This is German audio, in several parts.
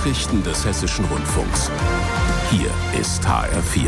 Nachrichten des Hessischen Rundfunks. Hier ist HR4.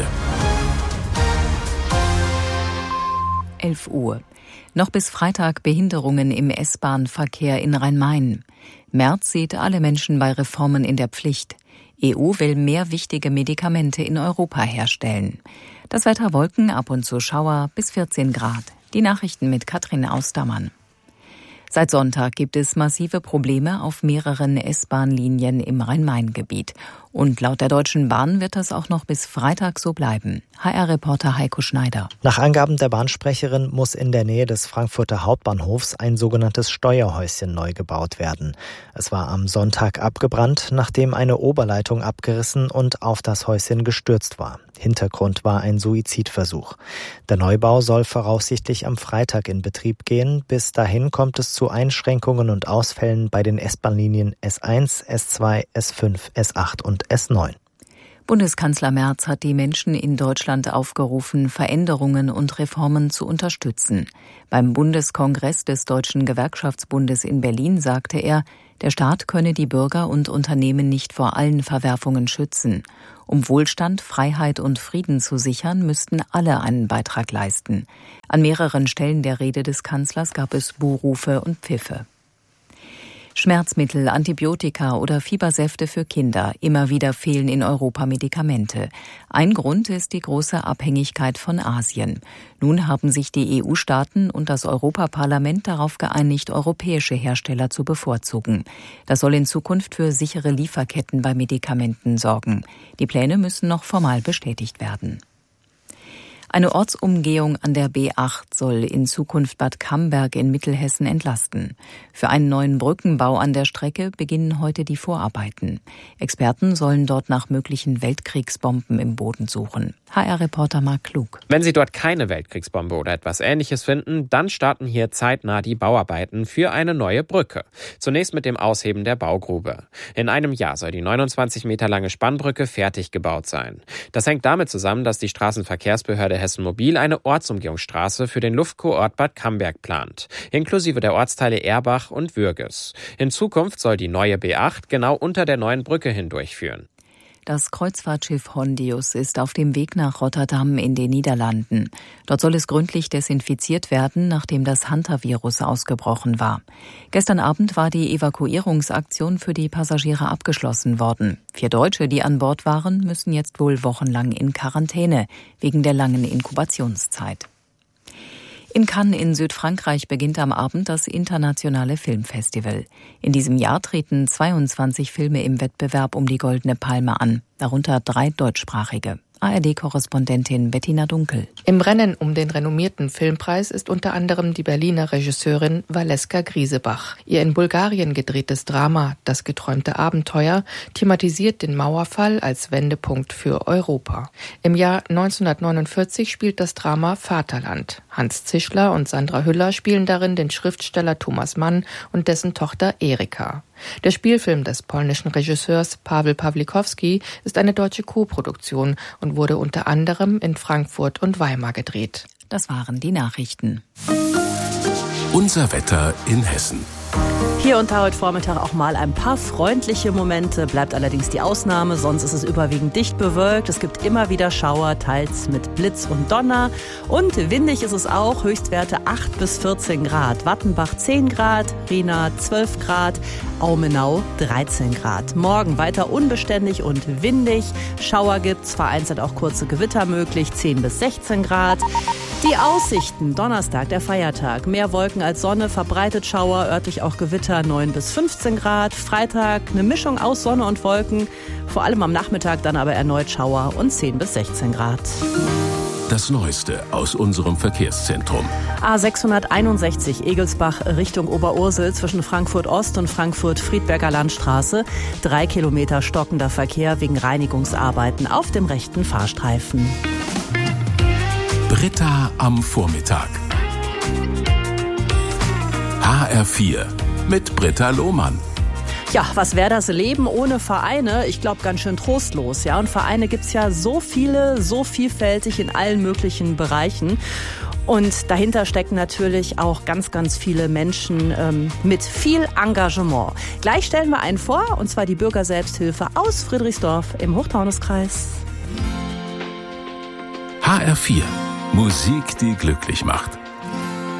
11 Uhr. Noch bis Freitag Behinderungen im S-Bahn-Verkehr in Rhein-Main. Merz sieht alle Menschen bei Reformen in der Pflicht. EU will mehr wichtige Medikamente in Europa herstellen. Das Wetter: Wolken, ab und zu Schauer, bis 14 Grad. Die Nachrichten mit Katrin Austermann. Seit Sonntag gibt es massive Probleme auf mehreren S-Bahn-Linien im Rhein-Main-Gebiet. Und laut der Deutschen Bahn wird das auch noch bis Freitag so bleiben. HR-Reporter Heiko Schneider. Nach Angaben der Bahnsprecherin muss in der Nähe des Frankfurter Hauptbahnhofs ein sogenanntes Steuerhäuschen neu gebaut werden. Es war am Sonntag abgebrannt, nachdem eine Oberleitung abgerissen und auf das Häuschen gestürzt war. Hintergrund war ein Suizidversuch. Der Neubau soll voraussichtlich am Freitag in Betrieb gehen. Bis dahin kommt es zu Einschränkungen und Ausfällen bei den S-Bahn-Linien S1, S2, S5, S8 und S9. Bundeskanzler Merz hat die Menschen in Deutschland aufgerufen, Veränderungen und Reformen zu unterstützen. Beim Bundeskongress des Deutschen Gewerkschaftsbundes in Berlin sagte er, der Staat könne die Bürger und Unternehmen nicht vor allen Verwerfungen schützen. Um Wohlstand, Freiheit und Frieden zu sichern, müssten alle einen Beitrag leisten. An mehreren Stellen der Rede des Kanzlers gab es Buhrufe und Pfiffe. Schmerzmittel, Antibiotika oder Fiebersäfte für Kinder. Immer wieder fehlen in Europa Medikamente. Ein Grund ist die große Abhängigkeit von Asien. Nun haben sich die EU-Staaten und das Europaparlament darauf geeinigt, europäische Hersteller zu bevorzugen. Das soll in Zukunft für sichere Lieferketten bei Medikamenten sorgen. Die Pläne müssen noch formal bestätigt werden. Eine Ortsumgehung an der B8 soll in Zukunft Bad Camberg in Mittelhessen entlasten. Für einen neuen Brückenbau an der Strecke beginnen heute die Vorarbeiten. Experten sollen dort nach möglichen Weltkriegsbomben im Boden suchen. HR-Reporter Marc Klug. Wenn sie dort keine Weltkriegsbombe oder etwas Ähnliches finden, dann starten hier zeitnah die Bauarbeiten für eine neue Brücke. Zunächst mit dem Ausheben der Baugrube. In einem Jahr soll die 29 Meter lange Spannbrücke fertig gebaut sein. Das hängt damit zusammen, dass die Straßenverkehrsbehörde Hessen Mobil eine Ortsumgehungsstraße für den Luftkurort Bad Camberg plant, inklusive der Ortsteile Erbach und Würges. In Zukunft soll die neue B8 genau unter der neuen Brücke hindurchführen. Das Kreuzfahrtschiff Hondius ist auf dem Weg nach Rotterdam in den Niederlanden. Dort soll es gründlich desinfiziert werden, nachdem das Hantavirus ausgebrochen war. Gestern Abend war die Evakuierungsaktion für die Passagiere abgeschlossen worden. 4 Deutsche, die an Bord waren, müssen jetzt wohl wochenlang in Quarantäne, wegen der langen Inkubationszeit. In Cannes in Südfrankreich beginnt am Abend das internationale Filmfestival. In diesem Jahr treten 22 Filme im Wettbewerb um die Goldene Palme an, darunter 3 deutschsprachige. ARD-Korrespondentin Bettina Dunkel. Im Rennen um den renommierten Filmpreis ist unter anderem die Berliner Regisseurin Valeska Griesebach. Ihr in Bulgarien gedrehtes Drama »Das geträumte Abenteuer« thematisiert den Mauerfall als Wendepunkt für Europa. Im Jahr 1949 spielt das Drama Vaterland. Hans Zischler und Sandra Hüller spielen darin den Schriftsteller Thomas Mann und dessen Tochter Erika. Der Spielfilm des polnischen Regisseurs Paweł Pawlikowski ist eine deutsche Koproduktion und wurde unter anderem in Frankfurt und Weimar gedreht. Das waren die Nachrichten. Unser Wetter in Hessen. Hier und da heute Vormittag auch mal ein paar freundliche Momente, bleibt allerdings die Ausnahme, sonst ist es überwiegend dicht bewölkt. Es gibt immer wieder Schauer, teils mit Blitz und Donner. Und windig ist es auch, Höchstwerte 8 bis 14 Grad. Wattenbach 10 Grad, Riener 12 Grad, Aumenau 13 Grad. Morgen weiter unbeständig und windig. Schauer gibt's, vereinzelt auch kurze Gewitter möglich, 10 bis 16 Grad. Die Aussichten, Donnerstag, der Feiertag. Mehr Wolken als Sonne, verbreitet Schauer, örtlich auch Gewitter, 9 bis 15 Grad. Freitag eine Mischung aus Sonne und Wolken, vor allem am Nachmittag dann aber erneut Schauer und 10 bis 16 Grad. Das Neueste aus unserem Verkehrszentrum. A661 Egelsbach Richtung Oberursel zwischen Frankfurt Ost und Frankfurt Friedberger Landstraße. 3 Kilometer stockender Verkehr wegen Reinigungsarbeiten auf dem rechten Fahrstreifen. Britta am Vormittag. HR4 mit Britta Lohmann. Ja, was wäre das Leben ohne Vereine? Ich glaube, ganz schön trostlos. Ja, und Vereine gibt's ja so viele, so vielfältig in allen möglichen Bereichen. Und dahinter stecken natürlich auch ganz, ganz viele Menschen mit viel Engagement. Gleich stellen wir einen vor, und zwar die Bürgerselbsthilfe aus Friedrichsdorf im Hochtaunuskreis. HR4. Musik, die glücklich macht.